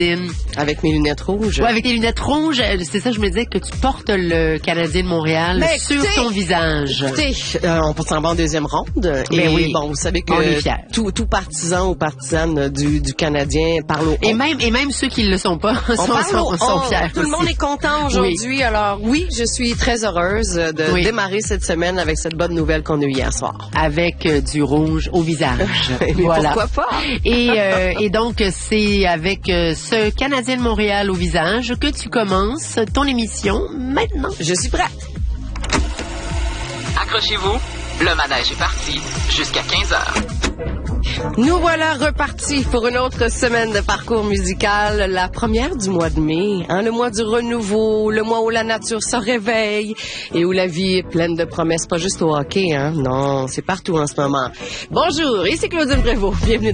Avec mes lunettes rouges. Ouais, avec tes lunettes rouges, c'est ça, je me disais que tu portes le Canadien de Montréal sur ton visage. Écoutez, on s'en va en deuxième ronde. Et oui, bon, vous savez que on est fiers. tout partisan ou partisane du Canadien parle au Et même ceux qui le sont pas sont fiers. Tout le monde est content aujourd'hui. Oui. Alors oui, je suis très heureuse de démarrer cette semaine avec cette bonne nouvelle qu'on a eue hier soir. Avec du rouge au visage. Mais voilà. Pourquoi pas? Et donc, c'est avec ce Canadien de Montréal au visage que tu commences ton émission maintenant. Je suis prête. Accrochez-vous, le manège est parti jusqu'à 15h. Nous voilà repartis pour une autre semaine de parcours musical, la première du mois de mai, le mois du renouveau, le mois où la nature se réveille et où la vie est pleine de promesses, pas juste au hockey, non, c'est partout en ce moment. Bonjour, ici Claudine Prévost, bienvenue